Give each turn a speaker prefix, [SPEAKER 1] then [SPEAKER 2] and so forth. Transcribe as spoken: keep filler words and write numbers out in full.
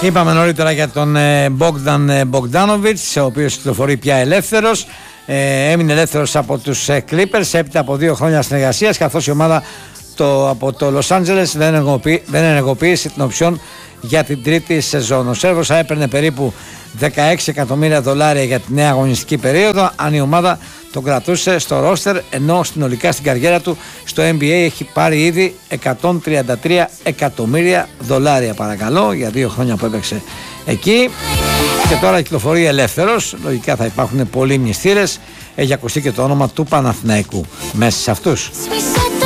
[SPEAKER 1] Είπαμε νωρίτερα για τον Μπόγκταν Μπογκντάνοβιτς, ο οποίος κυκλοφορεί πια ελεύθερος. Ε, έμεινε ελεύθερος από τους Clippers έπειτα από δύο χρόνια συνεργασίας, καθώς η ομάδα το, από το Los Angeles δεν, ενεργοποιεί, δεν ενεργοποίησε την οψιόν για την τρίτη σεζόν. Ο Σέρβος θα έπαιρνε περίπου δεκαέξι εκατομμύρια δολάρια για τη νέα αγωνιστική περίοδο αν η ομάδα τον κρατούσε στο ρόστερ, ενώ συνολικά στην καριέρα του στο N B A έχει πάρει ήδη εκατόν τριάντα τρία εκατομμύρια δολάρια, παρακαλώ, για δύο χρόνια που έπαιξε εκεί. Και τώρα κυκλοφορεί ελεύθερος. Λογικά θα υπάρχουν πολλοί μνηστήρες. Έχει ακουστεί και το όνομα του Παναθηναϊκού μέσα σε αυτούς.